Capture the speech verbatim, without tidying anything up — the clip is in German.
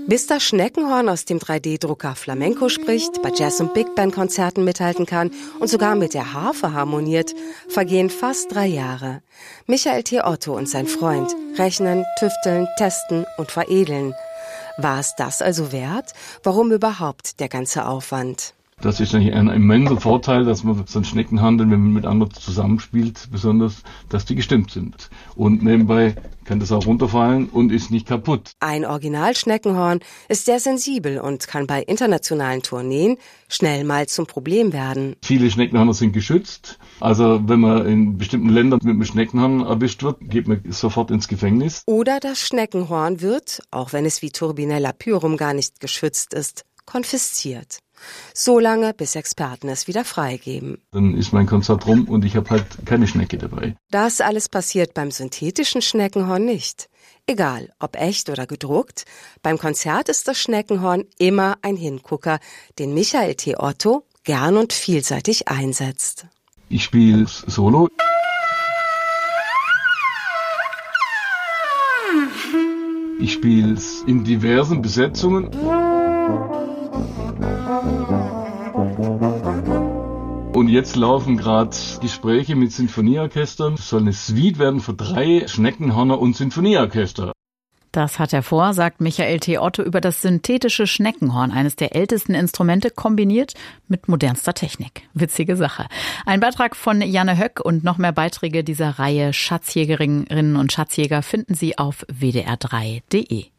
Bis das Schneckenhorn aus dem drei D Drucker Flamenco spricht, bei Jazz- und Big-Band-Konzerten mithalten kann und sogar mit der Harfe harmoniert, vergehen fast drei Jahre. Michael T. Otto und sein Freund rechnen, tüfteln, testen und veredeln. War es das also wert? Warum überhaupt der ganze Aufwand? Das ist eigentlich ein immenser Vorteil, dass man so einen Schneckenhandel, wenn man mit anderen zusammenspielt, besonders, dass die gestimmt sind. Und nebenbei kann das auch runterfallen und ist nicht kaputt. Ein Original-Schneckenhorn ist sehr sensibel und kann bei internationalen Tourneen schnell mal zum Problem werden. Viele Schneckenhörner sind geschützt. Also wenn man in bestimmten Ländern mit einem Schneckenhorn erwischt wird, geht man sofort ins Gefängnis. Oder das Schneckenhorn wird, auch wenn es wie Turbinella pyrum gar nicht geschützt ist, konfisziert. So lange, bis Experten es wieder freigeben. Dann ist mein Konzert rum und ich habe halt keine Schnecke dabei. Das alles passiert beim synthetischen Schneckenhorn nicht. Egal, ob echt oder gedruckt, beim Konzert ist das Schneckenhorn immer ein Hingucker, den Michael T. Otto gern und vielseitig einsetzt. Ich spiele Solo. Ich spiele es in diversen Besetzungen. Und jetzt laufen gerade Gespräche mit Sinfonieorchestern. Es soll eine Suite werden für drei Schneckenhörner und Sinfonieorchester. Das hat er vor, sagt Michael T. Otto über das synthetische Schneckenhorn, eines der ältesten Instrumente, kombiniert mit modernster Technik. Witzige Sache. Ein Beitrag von Janne Höck und noch mehr Beiträge dieser Reihe Schatzjägerinnen und Schatzjäger finden Sie auf w d r drei punkt d e.